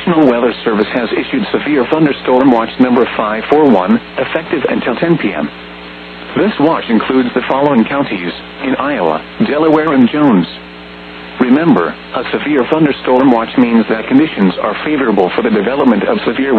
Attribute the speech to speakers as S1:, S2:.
S1: National Weather Service has issued Severe Thunderstorm Watch number 541, effective until 10 p.m. This watch includes the following counties in Iowa, Delaware, and Jones. Remember, a severe thunderstorm watch means that conditions are favorable for the development of severe